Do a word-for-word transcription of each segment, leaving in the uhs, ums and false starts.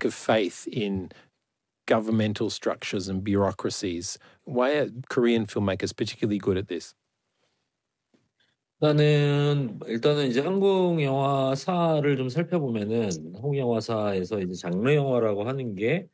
of faith in governmental structures and bureaucracies. Why are Korean filmmakers particularly good at this? 일단은 일단은 이제 한국 영화사를 좀 살펴보면은 한국 영화사에서 이제 장르 영화라고 하는 게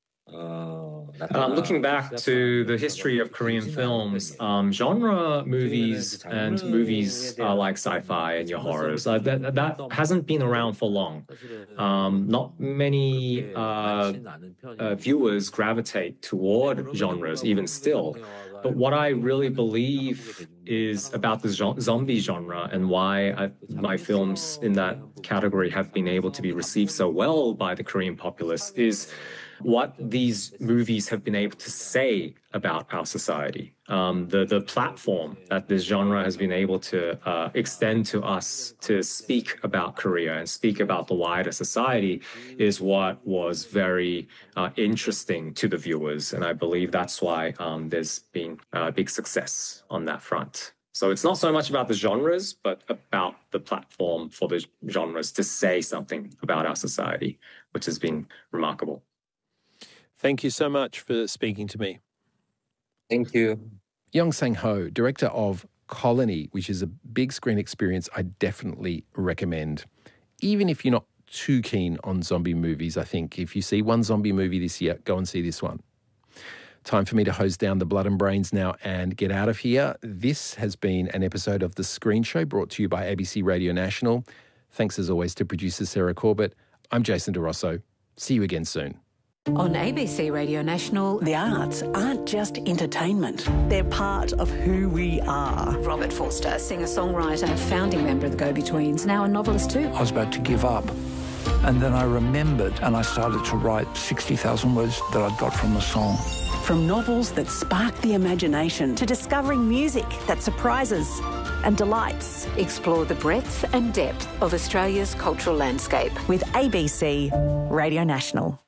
Um, looking back to the history of Korean films, um, genre movies and movies uh, like sci-fi and your horrors, uh, that, that hasn't been around for long. Um, not many uh, uh, viewers gravitate toward genres, even still. But what I really believe is about the zo- zombie genre and why I, my films in that category have been able to be received so well by the Korean populace is what these movies have been able to say about our society. Um, the, the platform that this genre has been able to uh, extend to us to speak about Korea and speak about the wider society is what was very uh, interesting to the viewers. And I believe that's why um, there's been a big success on that front. So it's not so much about the genres, but about the platform for the genres to say something about our society, which has been remarkable. Thank you so much for speaking to me. Thank you. Yong Sang-ho, director of Colony, which is a big screen experience I definitely recommend. Even if you're not too keen on zombie movies, I think if you see one zombie movie this year, go and see this one. Time for me to hose down the blood and brains now and get out of here. This has been an episode of The Screen Show brought to you by A B C Radio National. Thanks as always to producer Sarah Corbett. I'm Jason DeRosso. See you again soon. On A B C Radio National, the arts aren't just entertainment. They're part of who we are. Robert Forster, singer-songwriter, founding member of the Go-Betweens, now a novelist too. I was about to give up. And then I remembered and I started to write sixty thousand words that I'd got from the song. From novels that spark the imagination to discovering music that surprises and delights. Explore the breadth and depth of Australia's cultural landscape with A B C Radio National.